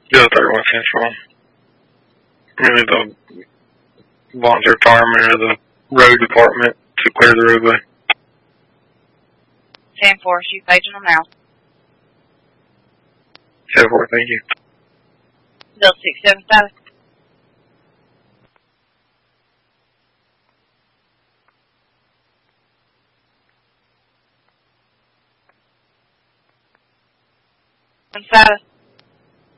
The 31 Central. Maybe the volunteer fireman or the road department to clear the roadway. 10-4, she's paging them now. 10-4, thank you. Bill 677. Status.